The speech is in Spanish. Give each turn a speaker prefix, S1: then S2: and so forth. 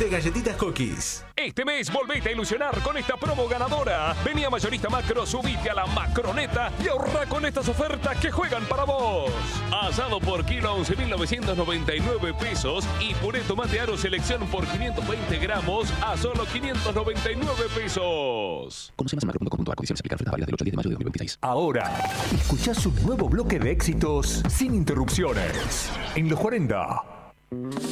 S1: de galletitas Cookies.
S2: Este mes volvete a ilusionar con esta promo ganadora. Vení a Mayorista Macro, subite a la Macroneta y ahorra con estas ofertas que juegan para vos. Asado por kilo a 11.999 pesos y puré tomate aro selección por 520 gramos a solo 599 pesos.
S3: Conoce más en macro.com.ar. Condiciones aplicar. Ofertas válidas del 8 al 10 de mayo de 2026.
S4: Ahora, escuchás un nuevo bloque de éxitos sin interrupciones. En los 40.